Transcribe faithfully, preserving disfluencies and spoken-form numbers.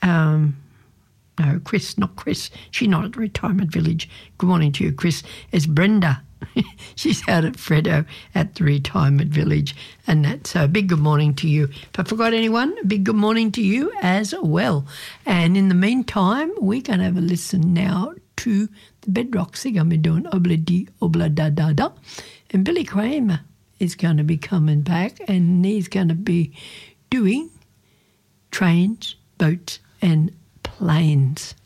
Um, no, Chris, not Chris. She's not at the retirement village. Good morning to you, Chris. It's Brenda. She's out at Freddo at the retirement village, and that. So a big good morning to you. If I forgot anyone, a big good morning to you as well. And in the meantime, we're going to have a listen now to the Bedrocks. They're going to be doing Obla Di Obla Da Da Da. And Billy Kramer is going to be coming back, and he's going to be doing Trains, Boats and Planes.